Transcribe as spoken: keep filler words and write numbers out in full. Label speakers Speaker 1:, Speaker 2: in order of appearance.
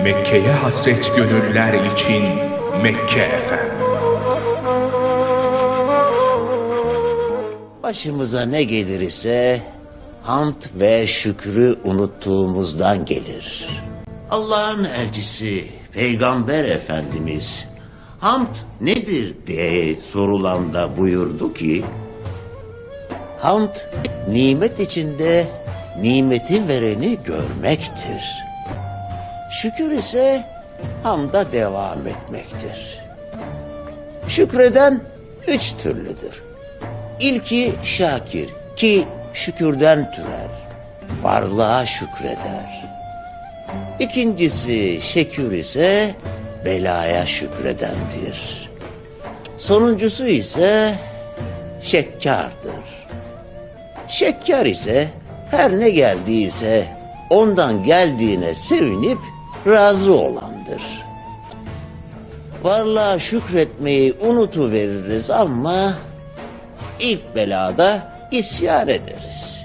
Speaker 1: Mekke'ye hasret gönüller için Mekke Efem.
Speaker 2: Başımıza ne gelir ise hamd ve şükrü unuttuğumuzdan gelir. Allah'ın elçisi Peygamber Efendimiz hamd nedir diye sorulanda buyurdu ki, hamd nimet içinde nimeti vereni görmektir. Şükür ise hamda devam etmektir. Şükreden üç türlüdür. İlki şakir ki şükürden türer, varlığa şükreder. İkincisi şekür ise belaya şükredendir. Sonuncusu ise şekkardır. Şekkar ise her ne geldiyse ondan geldiğine sevinip razı olandır. Varlığa şükretmeyi unutuveririz ama ilk belada isyan ederiz.